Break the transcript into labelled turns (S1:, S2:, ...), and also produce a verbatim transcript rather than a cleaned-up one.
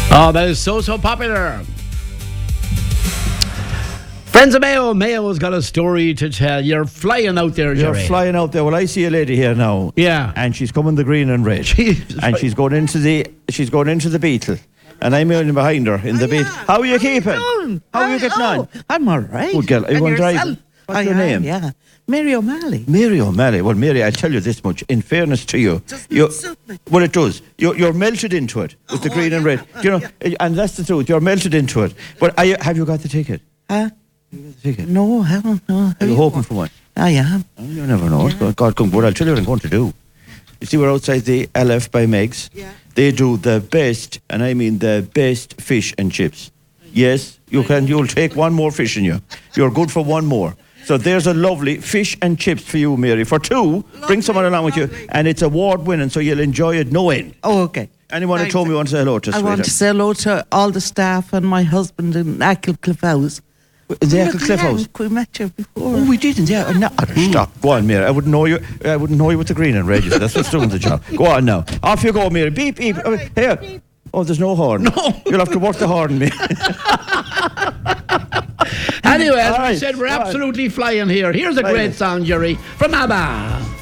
S1: Oh, that is so, so popular. Friends of Mayo, Mayo's got a story to tell. You're flying out there,
S2: You're
S1: Jerry.
S2: flying out there. Well, I see a lady here now.
S1: Yeah.
S2: And she's coming the green and red.
S1: Jesus,
S2: and
S1: right.
S2: she's going into the she's going into the Beetle. And I'm in behind her in the Beetle. How are you keeping? How are you getting on?
S3: I'm all right.
S2: Good girl. Are you
S3: And
S2: going
S3: yourself?
S2: driving? What's
S3: I
S2: your
S3: am,
S2: name?
S3: Yeah. Mary O'Malley.
S2: Mary O'Malley. Well, Mary, I'll tell you this much. In fairness to you,
S3: Doesn't
S2: you
S3: it suit me?
S2: well, it does. You're, you're melted into it with the
S3: Oh,
S2: green and
S3: yeah.
S2: red. You know, and that's the truth. You're melted into it. But are you, have you got the ticket?
S3: Huh?
S2: The ticket.
S3: No, I haven't. No.
S2: Are you hoping for one?
S3: I am.
S2: Oh, you never know. God, God, come. But I'll tell you what I'm going to do. You see, we're outside the L F by Meg's.
S3: Yeah.
S2: They do the best, and I mean the best fish and chips. Yes, you can. You'll take one more fish in you. You're good for one more. So there's a lovely fish and chips for you, Mary. For two, bring someone along with you,
S3: lovely.
S2: and it's award winning, so you'll enjoy it no end.
S3: Oh, okay.
S2: Anyone who
S3: Thanks.
S2: told me want to say hello to
S3: I
S2: us,
S3: want to say hello to all the staff and my husband in Acklecliff House.
S2: The Acklecliff House.
S3: We met you before.
S2: Oh, we didn't, yeah. No, stop. Go on, Mary. I wouldn't know you. I wouldn't know you with the green and red. That's what's doing the job. Go on now. Off you go, Mary. Beep, beep. Oh, here. Oh, there's no horn.
S1: No.
S2: You'll have to work the horn, me.
S1: Anyway, as
S2: All
S1: I
S2: right,
S1: said, we're
S2: all right.
S1: absolutely flying here. Here's a
S2: Flying.
S1: great song, Jerry, from ABBA.